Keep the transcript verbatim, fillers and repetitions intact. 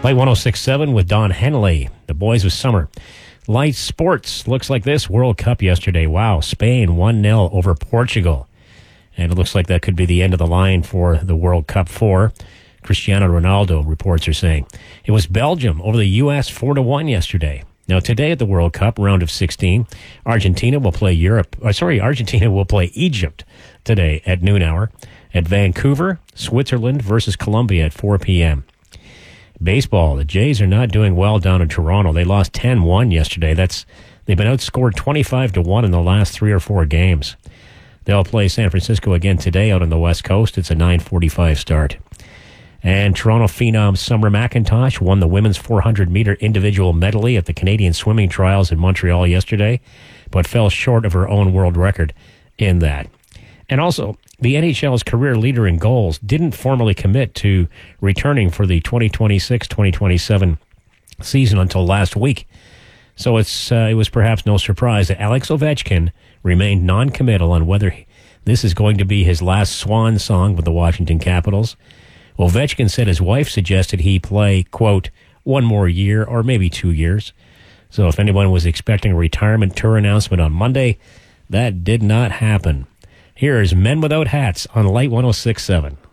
Light one oh six point seven with Don Henley. The boys of summer. Light sports looks like this. World Cup yesterday. Wow, Spain one nil over Portugal. And it looks like that could be the end of the line for the World Cup four. Cristiano Ronaldo, reports are saying. It was Belgium over the U S four to one yesterday. Now, today at the World Cup, round of sixteen, Argentina will play Europe. Or sorry, Argentina will play Egypt today at noon hour. At Vancouver, Switzerland versus Colombia at four p.m. Baseball, the Jays are not doing well down in Toronto. They lost ten one yesterday. That's They've been outscored twenty-five to one in the last three or four games. They'll play San Francisco again today out on the West Coast. It's a nine forty-five start. And Toronto phenom Summer McIntosh won the women's four hundred meter individual medley at the Canadian Swimming Trials in Montreal yesterday, but fell short of her own world record in that. And also, the N H L's career leader in goals didn't formally commit to returning for the twenty twenty-six twenty twenty-seven season until last week. So it's uh, it was perhaps no surprise that Alex Ovechkin remained non-committal on whether this is going to be his last swan song with the Washington Capitals. Ovechkin said his wife suggested he play, quote, one more year or maybe two years. So if anyone was expecting a retirement tour announcement on Monday, that did not happen. Here is Men Without Hats on Light one oh six point seven.